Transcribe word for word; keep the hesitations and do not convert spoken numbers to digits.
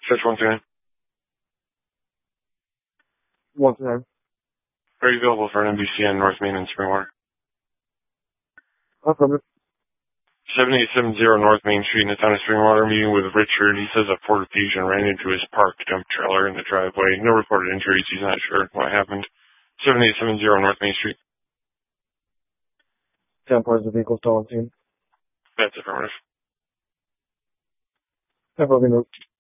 Search one two nine. one two nine. Are you available for an M D C on North Main and Springwater? Affirmative. seventy-eight seventy North Main Street in the town of Springwater, meeting with Richard. He says a Ford Fusion ran into his parked dump trailer in the driveway. No reported injuries. He's not sure what happened. seventy-eight seventy North Main Street. ten parts of the vehicle still on scene. That's affirmative. Affirmative.